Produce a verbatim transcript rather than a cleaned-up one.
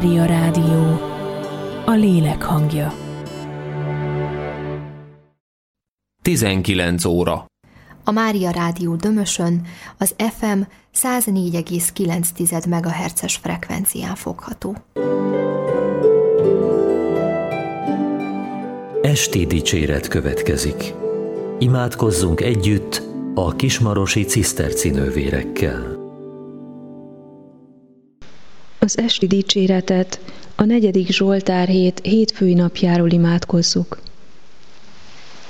Mária Rádió, a lélek hangja. tizenkilenc óra. A Mária Rádió Dömösön az ef em száznégy egész kilenc megahertzes frekvencián fogható. Esti dicséret következik. Imádkozzunk együtt a kismarosi cisztercinővérekkel. Az esti dicséretet a negyedik Zsoltár hét hétfői napjáról imádkozzuk.